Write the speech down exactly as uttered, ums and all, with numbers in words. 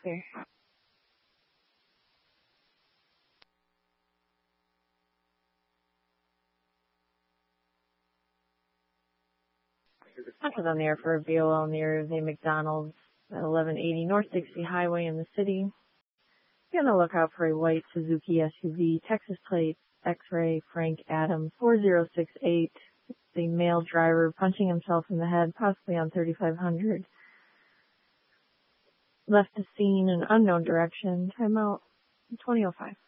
clear. Hunter's on the air for V O L near the McDonald's at eleven eighty North Dixie Highway in the city. Be on the lookout for a white Suzuki S U V, Texas plate, X-ray, Frank Adams, four zero six eight. The male driver punching himself in the head, possibly on thirty-five hundred. Left the scene in unknown direction. Time out twenty oh five.